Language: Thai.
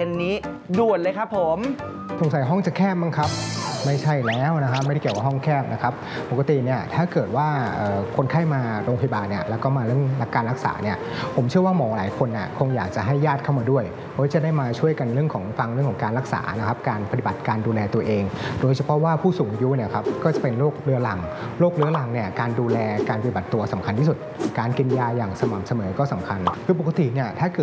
นนี้ด่วนเลยครับผมสงสัยห้องจะแคบมั้งครับไม่ใช่แล้วนะครับไม่ได้เกี่ยวกับห้องแคบนะครับปกติเนี่ยถ้าเกิดว่าคนไข้มาโรงพยาบาลเนี่ยแล้วก็มาเรื่องการรักษาเนี่ยผมเชื่อว่าหมอหลายคนน่ะคงอยากจะให้ญาติเข้ามาด้วยเพราะจะได้มาช่วยกันเรื่องของฟังเรื่องของการรักษานะครับการปฏิบัติการดูแลตัวเองโดยเฉพาะว่าผู้สูงอายุเนี่ยครับก็จะเป็นโรคเรื้อรังเนี่ยการดูแลการปฏิบัติตัวสำคัญที่สุดการกินยาอย่างสม่ำเสมอก็สำคัญคือปกติเนี่ยถ้าเกิด